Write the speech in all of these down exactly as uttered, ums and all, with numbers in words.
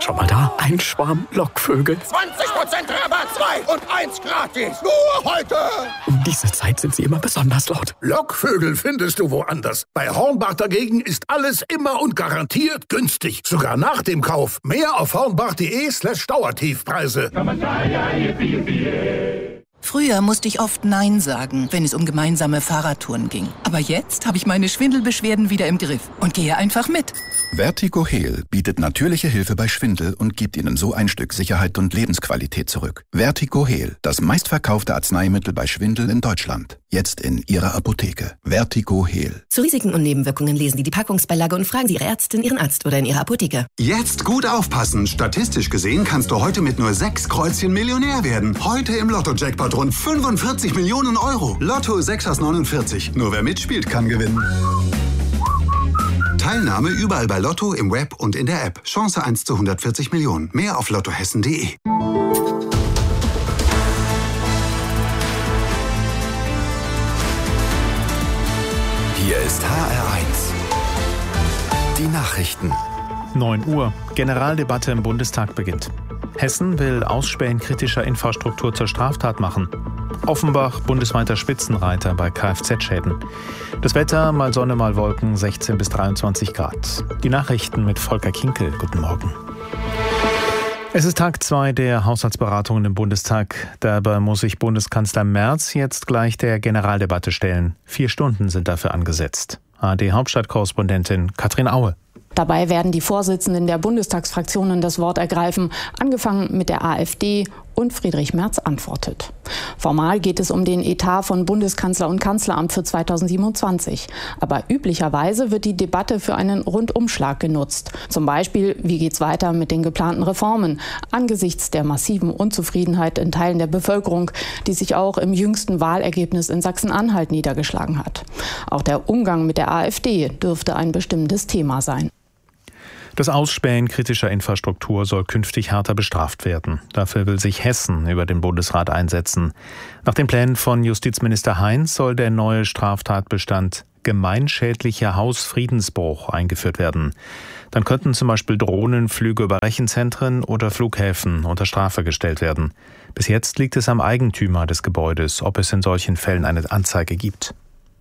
schon mal da? Ein Schwarm Lockvögel. zwanzig Prozent Rabatt, zwei und eins gratis. Nur heute. Um diese Zeit sind sie immer besonders laut. Lockvögel findest du woanders. Bei Hornbach dagegen ist alles immer und garantiert günstig. Sogar nach dem Kauf. Mehr auf hornbach.de slash Dauertiefpreise. Früher musste ich oft Nein sagen, wenn es um gemeinsame Fahrradtouren ging. Aber jetzt habe ich meine Schwindelbeschwerden wieder im Griff und gehe einfach mit. Vertigo Heal bietet natürliche Hilfe bei Schwindel und gibt Ihnen so ein Stück Sicherheit und Lebensqualität zurück. Vertigo Heal, das meistverkaufte Arzneimittel bei Schwindel in Deutschland. Jetzt in Ihrer Apotheke. Vertigo Heal. Zu Risiken und Nebenwirkungen lesen Sie die Packungsbeilage und fragen Sie Ihre Ärztin, Ihren Arzt oder in Ihrer Apotheke. Jetzt gut aufpassen. Statistisch gesehen kannst du heute mit nur sechs Kreuzchen Millionär werden. Heute im Lotto-Jackpot rund fünfundvierzig Millionen Euro. Lotto sechs aus neunundvierzig. Nur wer mitspielt, kann gewinnen. Teilnahme überall bei Lotto, im Web und in der App. Chance eins zu hundertvierzig Millionen. Mehr auf lottohessen punkt de. Hier ist H R eins. Die Nachrichten. neun Uhr. Generaldebatte im Bundestag beginnt. Hessen will Ausspähen kritischer Infrastruktur zur Straftat machen. Offenbach bundesweiter Spitzenreiter bei Kfz-Schäden. Das Wetter, mal Sonne, mal Wolken, sechzehn bis dreiundzwanzig Grad. Die Nachrichten mit Volker Kinkel. Guten Morgen. Es ist Tag zwei der Haushaltsberatungen im Bundestag. Dabei muss sich Bundeskanzler Merz jetzt gleich der Generaldebatte stellen. Vier Stunden sind dafür angesetzt. A R D-Hauptstadtkorrespondentin Katrin Aue. Dabei werden die Vorsitzenden der Bundestagsfraktionen das Wort ergreifen, angefangen mit der AfD, und Friedrich Merz antwortet. Formal geht es um den Etat von Bundeskanzler und Kanzleramt für zweitausendsiebenundzwanzig. Aber üblicherweise wird die Debatte für einen Rundumschlag genutzt. Zum Beispiel, wie geht's weiter mit den geplanten Reformen angesichts der massiven Unzufriedenheit in Teilen der Bevölkerung, die sich auch im jüngsten Wahlergebnis in Sachsen-Anhalt niedergeschlagen hat. Auch der Umgang mit der AfD dürfte ein bestimmendes Thema sein. Das Ausspähen kritischer Infrastruktur soll künftig härter bestraft werden. Dafür will sich Hessen über den Bundesrat einsetzen. Nach den Plänen von Justizminister Heinz soll der neue Straftatbestand gemeinschädlicher Hausfriedensbruch eingeführt werden. Dann könnten zum Beispiel Drohnenflüge über Rechenzentren oder Flughäfen unter Strafe gestellt werden. Bis jetzt liegt es am Eigentümer des Gebäudes, ob es in solchen Fällen eine Anzeige gibt.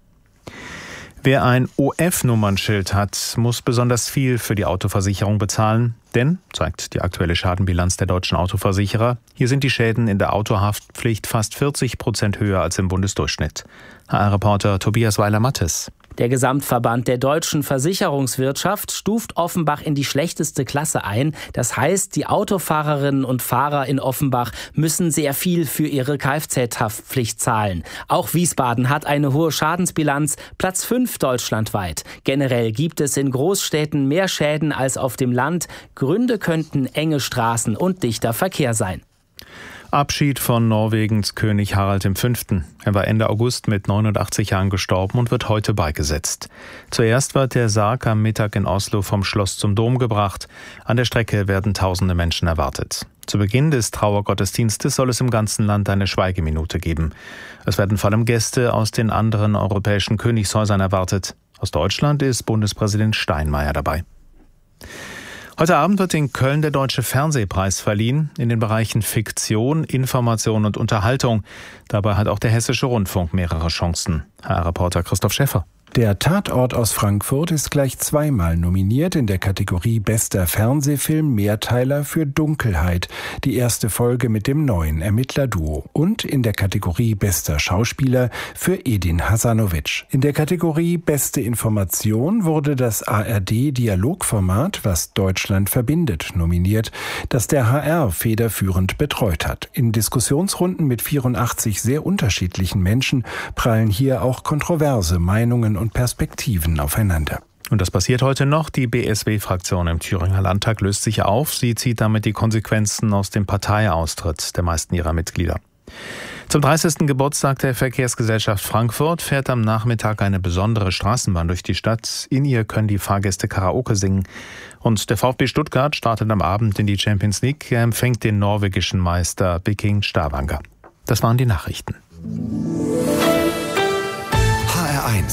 Wer ein O F-Nummernschild hat, muss besonders viel für die Autoversicherung bezahlen. Denn, zeigt die aktuelle Schadenbilanz der deutschen Autoversicherer, hier sind die Schäden in der Autohaftpflicht fast vierzig Prozent höher als im Bundesdurchschnitt. H R-Reporter Tobias Weiler-Mattes. Der Gesamtverband der deutschen Versicherungswirtschaft stuft Offenbach in die schlechteste Klasse ein. Das heißt, die Autofahrerinnen und Fahrer in Offenbach müssen sehr viel für ihre Kfz-Haftpflicht zahlen. Auch Wiesbaden hat eine hohe Schadensbilanz, Platz fünf deutschlandweit. Generell gibt es in Großstädten mehr Schäden als auf dem Land. Gründe könnten enge Straßen und dichter Verkehr sein. Abschied von Norwegens König Harald der Fünfte. Er war Ende August mit neunundachtzig Jahren gestorben und wird heute beigesetzt. Zuerst wird der Sarg am Mittag in Oslo vom Schloss zum Dom gebracht. An der Strecke werden tausende Menschen erwartet. Zu Beginn des Trauergottesdienstes soll es im ganzen Land eine Schweigeminute geben. Es werden vor allem Gäste aus den anderen europäischen Königshäusern erwartet. Aus Deutschland ist Bundespräsident Steinmeier dabei. Heute Abend wird in Köln der Deutsche Fernsehpreis verliehen, in den Bereichen Fiktion, Information und Unterhaltung. Dabei hat auch der Hessische Rundfunk mehrere Chancen. H R-Reporter Christoph Schäffer. Der Tatort aus Frankfurt ist gleich zweimal nominiert in der Kategorie Bester Fernsehfilm Mehrteiler für Dunkelheit, die erste Folge mit dem neuen Ermittlerduo, und in der Kategorie Bester Schauspieler für Edin Hasanovic. In der Kategorie Beste Information wurde das A R D-Dialogformat Was Deutschland verbindet nominiert, das der H R federführend betreut hat. In Diskussionsrunden mit vierundachtzig sehr unterschiedlichen Menschen prallen hier auch kontroverse Meinungen und Perspektiven aufeinander. Und das passiert heute noch. Die B S W-Fraktion im Thüringer Landtag löst sich auf. Sie zieht damit die Konsequenzen aus dem Parteiaustritt der meisten ihrer Mitglieder. Zum dreißigsten Geburtstag der Verkehrsgesellschaft Frankfurt fährt am Nachmittag eine besondere Straßenbahn durch die Stadt. In ihr können die Fahrgäste Karaoke singen. Und der VfB Stuttgart startet am Abend in die Champions League. Er empfängt den norwegischen Meister Viking Stavanger. Das waren die Nachrichten. H R eins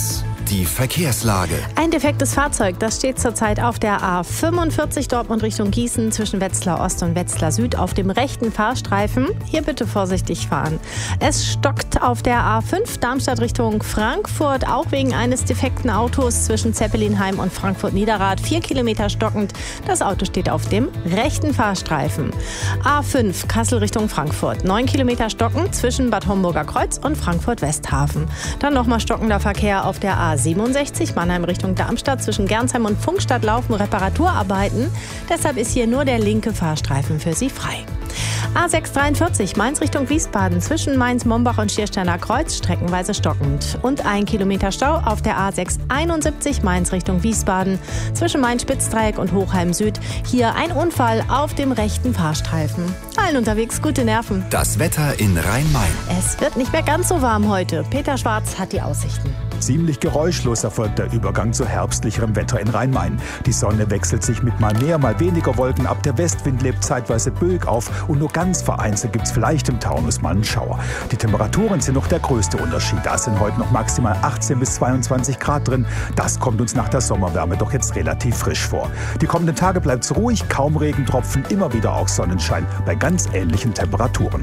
Die Verkehrslage. Ein defektes Fahrzeug, das steht zurzeit auf der A fünfundvierzig Dortmund Richtung Gießen zwischen Wetzlar Ost und Wetzlar Süd auf dem rechten Fahrstreifen. Hier bitte vorsichtig fahren. Es stockt auf der A fünf Darmstadt Richtung Frankfurt, auch wegen eines defekten Autos zwischen Zeppelinheim und Frankfurt-Niederrad. Vier Kilometer stockend. Das Auto steht auf dem rechten Fahrstreifen. A fünf Kassel Richtung Frankfurt. Neun Kilometer stockend zwischen Bad Homburger Kreuz und Frankfurt-Westhafen. Dann nochmal stockender Verkehr auf der A siebenundsechzig Mannheim Richtung Darmstadt zwischen Gernsheim und Funkstadt laufen Reparaturarbeiten. Deshalb ist hier nur der linke Fahrstreifen für Sie frei. A sechs dreiundvierzig Mainz Richtung Wiesbaden zwischen Mainz-Mombach und Schiersteiner Kreuz streckenweise stockend. Und ein Kilometer Stau auf der A sechs einundsiebzig Mainz Richtung Wiesbaden zwischen Main-Spitzdreieck und Hochheim Süd. Hier ein Unfall auf dem rechten Fahrstreifen. Allen unterwegs gute Nerven. Das Wetter in Rhein-Main. Es wird nicht mehr ganz so warm heute. Peter Schwarz hat die Aussichten. Ziemlich geräuschlos erfolgt der Übergang zu herbstlicherem Wetter in Rhein-Main. Die Sonne wechselt sich mit mal mehr, mal weniger Wolken ab. Der Westwind lebt zeitweise böig auf und nur ganz vereinzelt gibt es vielleicht im Taunus mal einen Schauer. Die Temperaturen sind noch der größte Unterschied. Da sind heute noch maximal achtzehn bis zweiundzwanzig Grad drin. Das kommt uns nach der Sommerwärme doch jetzt relativ frisch vor. Die kommenden Tage bleibt es ruhig, kaum Regentropfen, immer wieder auch Sonnenschein bei ganz ähnlichen Temperaturen.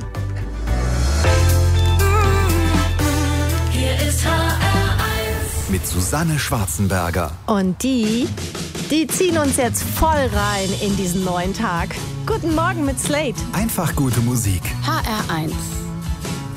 Mit Susanne Schwarzenberger. Und die, die ziehen uns jetzt voll rein in diesen neuen Tag. Guten Morgen mit Slate. Einfach gute Musik. H R eins.